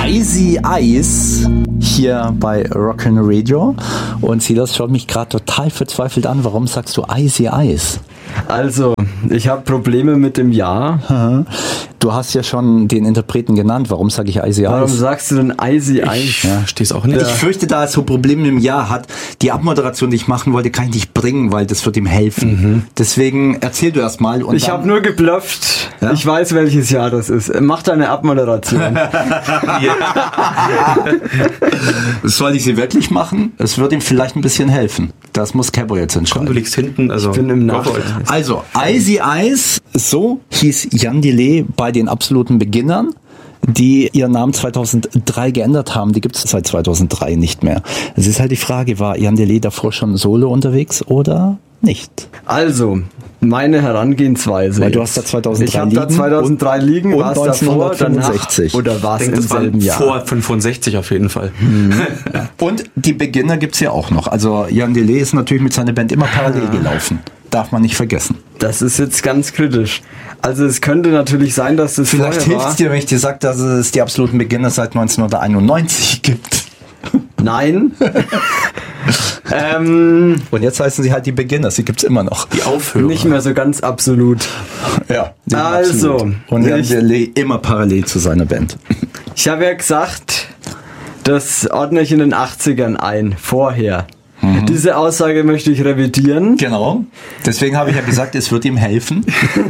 Icy Ice hier bei Rockin' Radio. Und Silas schaut mich gerade total verzweifelt an. Warum sagst du Icy Ice? Also, ich habe Probleme mit dem Jahr. Du hast ja schon den Interpreten genannt. Warum sage ich Icy Ice? Warum sagst du denn Icy Ice? Ja, steh's auch nicht. Ich fürchte, da er so Probleme im Jahr hat, die Abmoderation, die ich machen wollte, kann ich nicht bringen, weil das wird ihm helfen. Deswegen erzähl du erst mal. Ich habe nur geblufft. Ja? Ich weiß, welches Jahr das ist. Mach deine Abmoderation. Soll ich sie wirklich machen? Es wird ihm vielleicht ein bisschen helfen. Das muss Cabo jetzt entscheiden. Komm, du liegst hinten. Also ich bin im Nachhinein. Also, Icy Ice, so hieß Jan Delay bei den absoluten Beginnern, die ihren Namen 2003 geändert haben. Die gibt es seit 2003 nicht mehr. Es ist halt die Frage, war Jan Delay davor schon solo unterwegs oder nicht? Also, meine Herangehensweise. Weil du hast da 2003 ich habe da 2003 liegen, und war es davor, 1965. Oder war es im selben Jahr? Vor 65 auf jeden Fall. Und die Beginner gibt's ja auch noch. Also Jan Delay ist natürlich mit seiner Band immer parallel gelaufen. Darf man nicht vergessen. Das ist jetzt ganz kritisch. Also es könnte natürlich sein, dass das vielleicht hilft es dir, wenn ich dir sage, dass es die absoluten Beginner seit 1991 gibt. Nein. Und jetzt heißen sie halt die Beginner. Sie gibt's immer noch. Die Aufhörer. Nicht mehr so ganz absolut. Ja. Also. Absolut. Und Jan Delay immer parallel zu seiner Band. Ich habe ja gesagt, das ordne ich in den 80ern ein. Vorher. Diese Aussage möchte ich revidieren. Genau. Deswegen habe ich ja gesagt, es wird ihm helfen.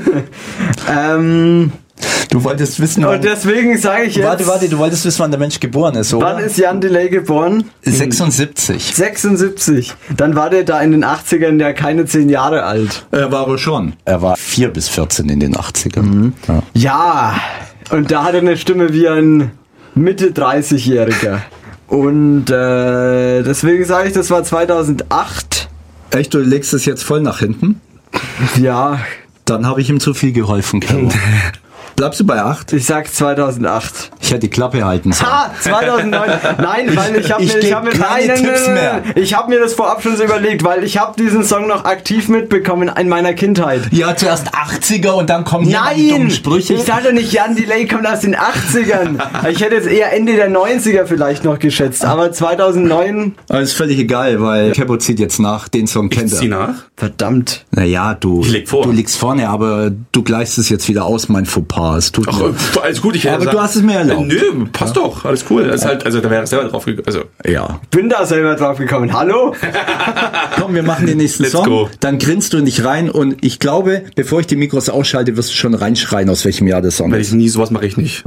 Du wolltest wissen, und deswegen sage ich jetzt... Warte, du wolltest wissen, wann der Mensch geboren ist, oder? Wann ist Jan Delay geboren? 76. 76. Dann war der da in den 80ern ja keine 10 Jahre alt. Er war aber schon. Er war 4 bis 14 in den 80ern. Ja, und da hat er eine Stimme wie ein Mitte 30-Jähriger. Und deswegen sage ich, das war 2008. Echt, du legst es jetzt voll nach hinten? Ja. Dann habe ich ihm zu viel geholfen, Caro. Bleibst du bei 8? Ich sag 2008. Ich hätte die Klappe halten sollen. Ha, 2009. Nein, weil ich habe mir das vorab schon so überlegt, weil ich habe diesen Song noch aktiv mitbekommen in meiner Kindheit. Ja, zuerst 80er und dann kommen hier die dummen Sprüche. Ich dachte nicht, Jan Delay kommt aus den 80ern. Ich hätte jetzt eher Ende der 90er vielleicht noch geschätzt, aber 2009... Aber ist völlig egal, weil Cabo zieht jetzt nach, den Song kennt er. Zieh nach? Verdammt. Naja, du liegst vorne, aber du gleichst es jetzt wieder aus, mein Fauxpas. Alles gut, aber du hast es mir erlaubt. Nö, passt doch, alles cool. Das ist halt, also da wäre ich selber drauf gekommen. Also, ja. Bin da selber drauf gekommen. Hallo? Komm, wir machen den nächsten Let's Song. Go. Dann grinst du in dich rein und ich glaube, bevor ich die Mikros ausschalte, wirst du schon reinschreien, aus welchem Jahr der Song ist. Sowas mache ich nicht.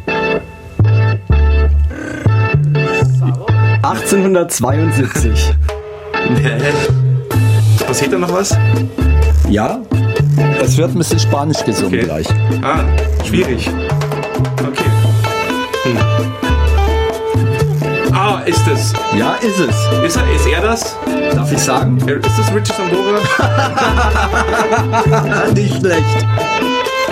1872. Passiert da noch was? Ja, es wird ein bisschen Spanisch gesungen gleich. Ah, schwierig. Okay. Ah, ist es? Ja, ist es. Ist er das? Darf ich sagen? Ist das Richie Sambora? Nicht schlecht.